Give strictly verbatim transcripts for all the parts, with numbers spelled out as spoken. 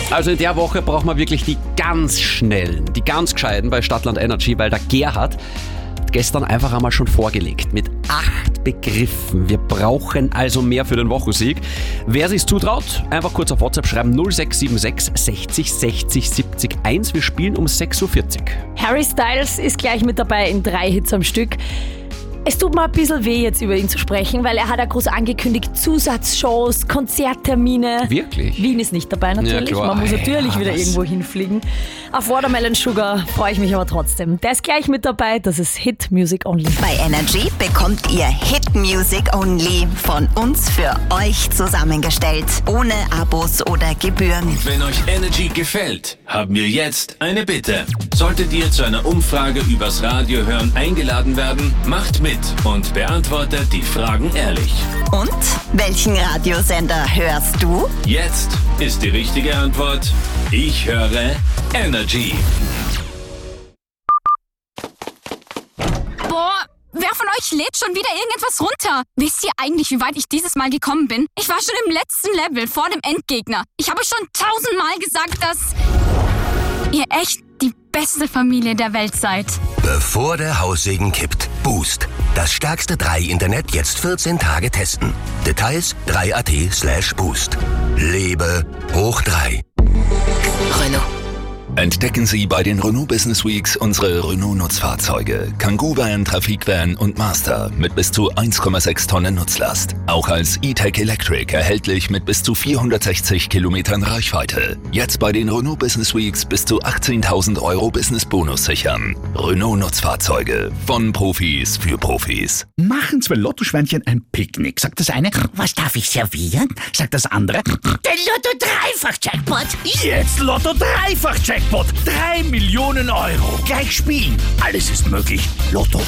Also in der Woche braucht man wirklich die ganz Schnellen, die ganz Gescheiten bei Stadtland Energy, weil der Gerhard hat gestern einfach einmal schon vorgelegt mit acht Begriffen. Wir brauchen also mehr für den Wochensieg. Wer sich's zutraut, einfach kurz auf WhatsApp schreiben null sechs sieben sechs sechzig sechzig siebzig eins. Wir spielen um sechs Uhr vierzig. Harry Styles ist gleich mit dabei in drei Hits am Stück. Es tut mir ein bisschen weh, jetzt über ihn zu sprechen, weil er hat ja groß angekündigt, Zusatzshows, Konzerttermine. Wirklich? Wien ist nicht dabei natürlich, Ja, klar. man muss natürlich Ja, wieder was? irgendwo hinfliegen. Auf Watermelon Sugar freue ich mich aber trotzdem. Der ist gleich mit dabei, das ist Hit Music Only. Bei Energy bekommt ihr Hit Music Only von uns für euch zusammengestellt. Ohne Abos oder Gebühren. Wenn euch Energy gefällt, haben wir jetzt eine Bitte. Solltet ihr zu einer Umfrage übers Radio hören eingeladen werden, macht mit und beantwortet die Fragen ehrlich. Und welchen Radiosender hörst du? Jetzt ist die richtige Antwort: Ich höre Energy. Boah, wer von euch lädt schon wieder irgendetwas runter? Wisst ihr eigentlich, wie weit ich dieses Mal gekommen bin? Ich war schon im letzten Level, vor dem Endgegner. Ich habe schon tausendmal gesagt, dass ihr echt die beste Familie der Welt seid. Bevor der Haussegen kippt. Boost. Das stärkste drei Internet jetzt vierzehn Tage testen. Details drei punkt at slash boost. Lebe hoch drei. Renault. Entdecken Sie bei den Renault Business Weeks unsere Renault-Nutzfahrzeuge. Kangoo Van, Trafikvan und Master mit bis zu eins Komma sechs Tonnen Nutzlast. Auch als E-Tech Electric erhältlich mit bis zu vierhundertsechzig Kilometern Reichweite. Jetzt bei den Renault Business Weeks bis zu achtzehntausend Euro Business-Bonus sichern. Renault-Nutzfahrzeuge. Von Profis für Profis. Machen zwei Lottoschweinchen ein Picknick. Sagt das eine, was darf ich servieren? Sagt das andere, der Lotto-Dreifach-Jackpot. Jetzt Lotto-Dreifach-Jackpot. Drei Millionen Euro. Gleich spielen. Alles ist möglich. Lotto.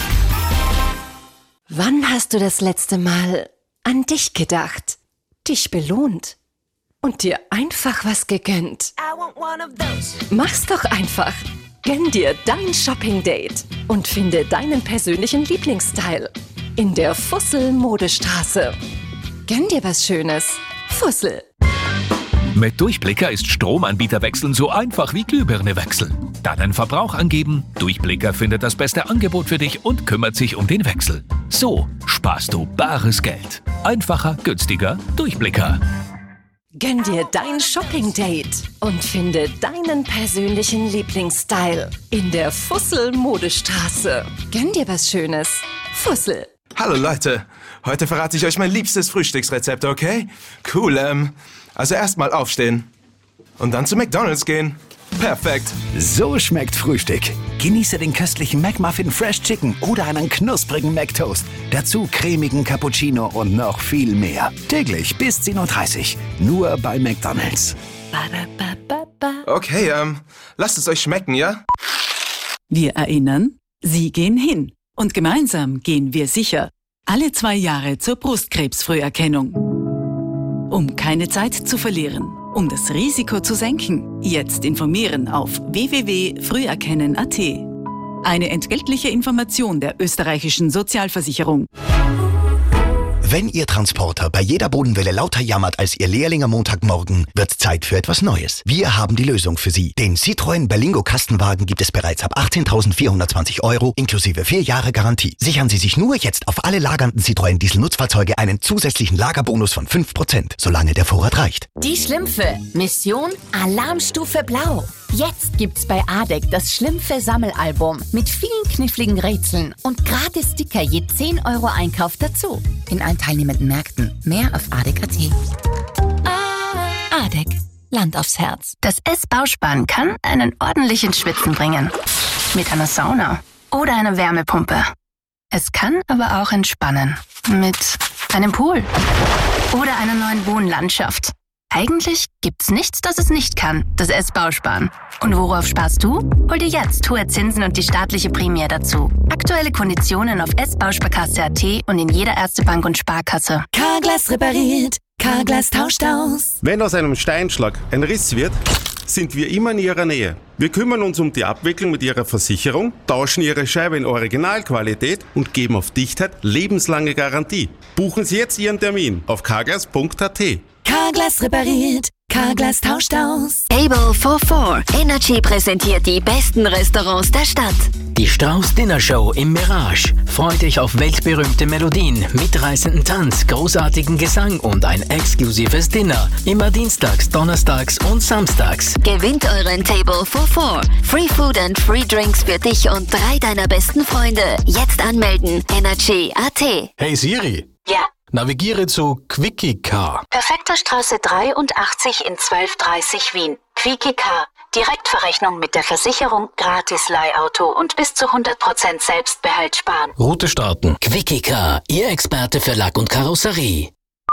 Wann hast du das letzte Mal an dich gedacht, dich belohnt und dir einfach was gegönnt? Mach's doch einfach. Gönn dir dein Shopping-Date und finde deinen persönlichen Lieblingsstyle in der Fussel-Modestraße. Gönn dir was Schönes. Fussel. Mit Durchblicker ist Stromanbieter wechseln so einfach wie Glühbirne wechseln. Deinen Verbrauch angeben, Durchblicker findet das beste Angebot für dich und kümmert sich um den Wechsel. So sparst du bares Geld. Einfacher, günstiger, Durchblicker. Gönn dir dein Shopping-Date und finde deinen persönlichen Lieblingsstyle in der Fussel-Modestraße. Gönn dir was Schönes. Fussel. Hallo Leute, heute verrate ich euch mein liebstes Frühstücksrezept, okay? Cool, ähm, also erstmal aufstehen und dann zu McDonald's gehen. Perfekt. So schmeckt Frühstück. Genieße den köstlichen McMuffin Fresh Chicken oder einen knusprigen McToast. Dazu cremigen Cappuccino und noch viel mehr. Täglich bis zehn Uhr dreißig. Nur bei McDonald's. Okay, ähm, lasst es euch schmecken, ja? Wir erinnern, Sie gehen hin. Und gemeinsam gehen wir sicher. Alle zwei Jahre zur Brustkrebsfrüherkennung. Um keine Zeit zu verlieren. Um das Risiko zu senken, jetzt informieren auf w w w punkt früherkennen punkt a t. Eine entgeltliche Information der österreichischen Sozialversicherung. Wenn Ihr Transporter bei jeder Bodenwelle lauter jammert als Ihr Lehrling am Montagmorgen, wird Zeit für etwas Neues. Wir haben die Lösung für Sie. Den Citroën Berlingo Kastenwagen gibt es bereits ab achtzehntausendvierhundertzwanzig Euro inklusive vier Jahre Garantie. Sichern Sie sich nur jetzt auf alle lagernden Citroën Diesel-Nutzfahrzeuge einen zusätzlichen Lagerbonus von fünf Prozent, solange der Vorrat reicht. Die Schlümpfe. Mission Alarmstufe Blau. Jetzt gibt's bei A D E C das Schlümpfe-Sammelalbum mit vielen kniffligen Rätseln und gratis Sticker je zehn Euro Einkauf dazu. In allen teilnehmenden Märkten. Mehr auf A D E C punkt a t. A D E C. Land aufs Herz. Das S-Bausparen kann einen ordentlichen Schwitzen bringen. Mit einer Sauna oder einer Wärmepumpe. Es kann aber auch entspannen. Mit einem Pool oder einer neuen Wohnlandschaft. Eigentlich gibt's nichts, das es nicht kann, das S-Bausparen. Und worauf sparst du? Hol dir jetzt hohe Zinsen und die staatliche Prämie dazu. Aktuelle Konditionen auf s bausparkasse punkt a t und in jeder Ärztebank und Sparkasse. Carglass repariert, Carglass tauscht aus. Wenn aus einem Steinschlag ein Riss wird, sind wir immer in Ihrer Nähe. Wir kümmern uns um die Abwicklung mit Ihrer Versicherung, tauschen Ihre Scheibe in Originalqualität und geben auf Dichtheit lebenslange Garantie. Buchen Sie jetzt Ihren Termin auf carglass punkt a t. Carglass repariert, Carglass tauscht aus. Table for Four. Energy präsentiert die besten Restaurants der Stadt. Die Strauß Dinner Show im Mirage. Freu dich auf weltberühmte Melodien, mitreißenden Tanz, großartigen Gesang und ein exklusives Dinner. Immer dienstags, donnerstags und samstags. Gewinnt euren Table for Four. Free Food and Free Drinks für dich und drei deiner besten Freunde. Jetzt anmelden. Energy Punkt a t. Hey Siri. Ja. Navigiere zu Quickie Car. Perfekter Straße dreiundachtzig in zwölf dreißig Wien. Quickie Car. Direktverrechnung mit der Versicherung, gratis Leihauto und bis zu hundert Prozent Selbstbehalt sparen. Route starten. Quickie Car, Ihr Experte für Lack und Karosserie.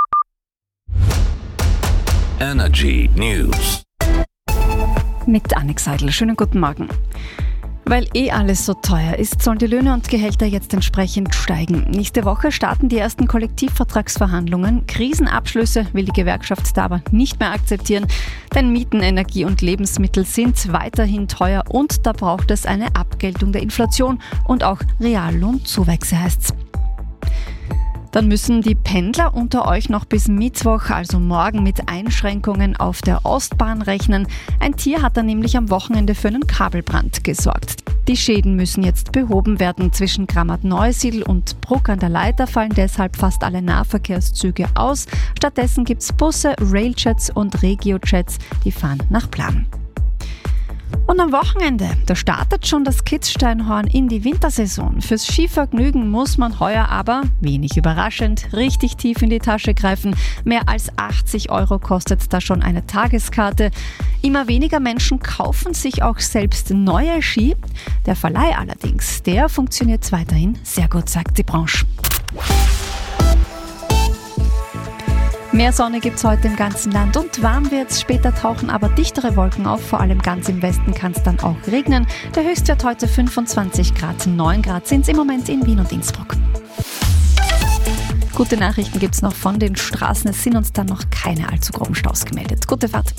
Energy News. Mit Annik Seidel. Schönen guten Morgen. Weil eh alles so teuer ist, sollen die Löhne und Gehälter jetzt entsprechend steigen. Nächste Woche starten die ersten Kollektivvertragsverhandlungen. Krisenabschlüsse will die Gewerkschaft da aber nicht mehr akzeptieren, denn Mieten, Energie und Lebensmittel sind weiterhin teuer und da braucht es eine Abgeltung der Inflation und auch Reallohnzuwächse, heißt's. Dann müssen die Pendler unter euch noch bis Mittwoch, also morgen, mit Einschränkungen auf der Ostbahn rechnen. Ein Tier hat da nämlich am Wochenende für einen Kabelbrand gesorgt. Die Schäden müssen jetzt behoben werden. Zwischen Grammat-Neusiedl und Bruck an der Leiter fallen deshalb fast alle Nahverkehrszüge aus. Stattdessen gibt's Busse, Railjets und Regiojets, die fahren nach Plan. Und am Wochenende, da startet schon das Kitzsteinhorn in die Wintersaison. Fürs Skivergnügen muss man heuer aber, wenig überraschend, richtig tief in die Tasche greifen. Mehr als achtzig Euro kostet da schon eine Tageskarte. Immer weniger Menschen kaufen sich auch selbst neue Ski. Der Verleih allerdings, der funktioniert weiterhin sehr gut, sagt die Branche. Mehr Sonne gibt's heute im ganzen Land und warm wird's. Später tauchen aber dichtere Wolken auf. Vor allem ganz im Westen kann es dann auch regnen. Der Höchstwert heute fünfundzwanzig Grad. neun Grad sind es im Moment in Wien und Innsbruck. Gute Nachrichten gibt's noch von den Straßen. Es sind uns dann noch keine allzu groben Staus gemeldet. Gute Fahrt.